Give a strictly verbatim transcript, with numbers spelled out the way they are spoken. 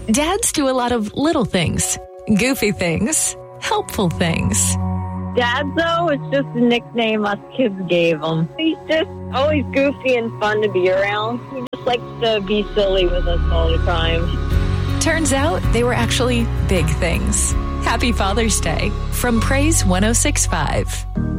Dads do a lot of little things, goofy things, helpful things. Dad, though, is just a nickname us kids gave him. He's just always goofy and fun to be around. He just likes to be silly with us all the time. Turns out they were actually big things. Happy Father's Day from Praise one oh six point five.